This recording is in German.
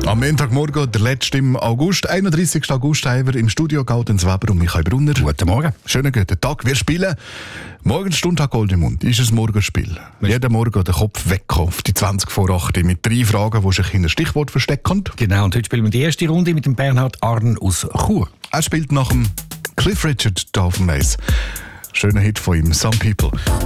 Am Montagmorgen, der letzte im August, 31. August, haben wir im Studio Gaudens Weber und Michael Brunner. Guten Morgen. Schönen guten Tag. Wir spielen Morgenstund Gold im Mund. Ist ein Morgenspiel. Jeden Morgen den Kopf wegkommen auf die 20 vor 8 mit 3 Fragen, die sich in ein Stichwort verstecken. Genau, und heute spielen wir die erste Runde mit dem Bernhard Arn aus Chur. Er spielt nach dem Cliff Richard da auf dem Eis. Schöner Hit von ihm, Some People.